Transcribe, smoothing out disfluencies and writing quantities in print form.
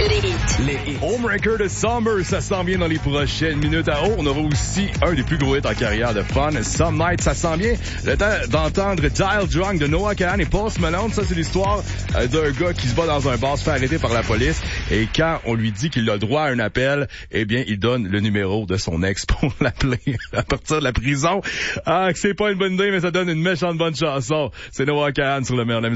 Les hits. Homebreaker de Summer, ça s'en vient dans les prochaines minutes. On aura aussi un des plus gros hits en carrière de Fun, Some Night, ça s'en vient. Le temps d'entendre Dial Drunk de Noah Kahan et Post Malone. Ça, c'est l'histoire d'un gars qui se bat dans un bar, se fait arrêter par la police. Et quand on lui dit qu'il a droit à un appel, eh bien, il donne le numéro de son ex pour l'appeler à partir de la prison. Ah, que c'est pas une bonne idée, mais ça donne une méchante bonne chanson. C'est Noah Kahan sur le meilleur de la musique.